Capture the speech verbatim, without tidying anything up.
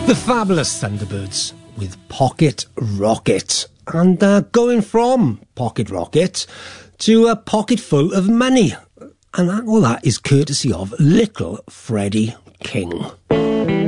The Fabulous Thunderbirds with Pocket Rocket. And uh, going from Pocket Rocket to a pocket full of money. And that, all that is courtesy of Little Freddie King.